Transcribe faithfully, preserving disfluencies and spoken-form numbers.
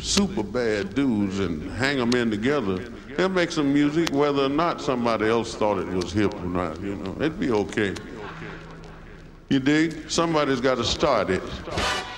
super bad dudes and hang them in together, he'll make some music whether or not somebody else thought it was hip or not, you know. It'd be okay. You dig? Somebody's got to start it.